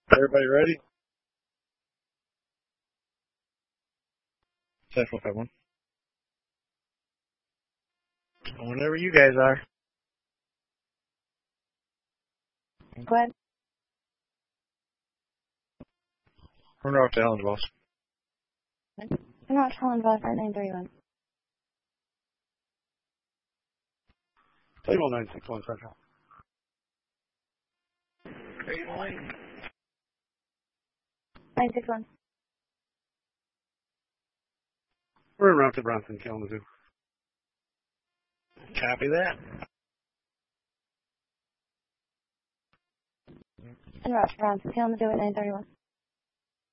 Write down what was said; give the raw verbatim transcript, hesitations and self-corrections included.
Everybody ready? Central Fed one. Whenever you guys are. Go ahead. We're north to Ellen's boss. I'm not telling about our nine thirty-one. Table nine six one Central. nine six one. We're en route to Bronson, Kalamazoo. Copy that. En route to Bronson, Kalamazoo at nine thirty-one.